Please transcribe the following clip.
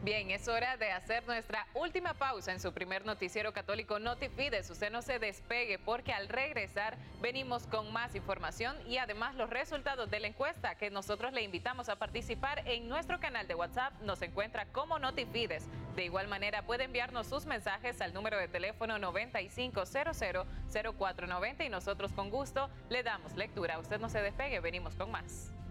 Bien, es hora de hacer nuestra última pausa en su primer noticiero católico Notifides. Usted no se despegue porque al regresar venimos con más información y además los resultados de la encuesta que nosotros le invitamos a participar en nuestro canal de WhatsApp. Nos encuentra como Notifides. De igual manera puede enviarnos sus mensajes al número de teléfono 9500-0490 y nosotros con gusto le damos lectura. Usted no se despegue, venimos con más.